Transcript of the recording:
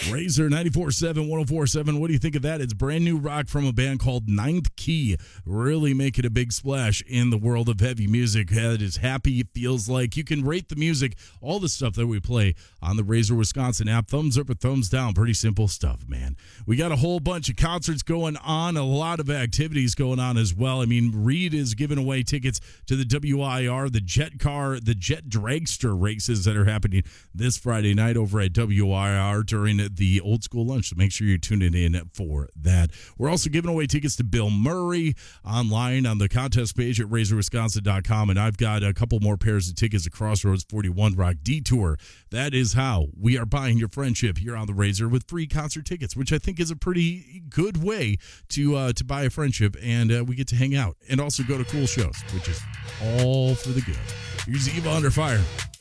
Razor 94.7, 104.7. What do you think of that? It's brand new rock from a band called Ninth Key. Really making a big splash in the world of heavy music. That is Happy Feels Like. You can rate the music, all the stuff that we play on the Razor Wisconsin app. Thumbs up or thumbs down. Pretty simple stuff, man. We got a whole bunch of concerts going on, a lot of activities going on as well. I mean, Reed is giving away tickets to the WIR, the Jet Dragster races that are happening this Friday night over at WIR during the Old School Lunch. So make sure you're tuning in for that. We're also giving away tickets to Bill Murray online on the contest page at RazorWisconsin.com. And I've got a couple more pairs of tickets to Crossroads 41 Rock Detour. That is how we are buying your friendship here on the Razor with free concert tickets, which I think is a pretty good way to buy a friendship. And we get to hang out and also go to cool shows, which is all for the good. Here's Eva Under Fire.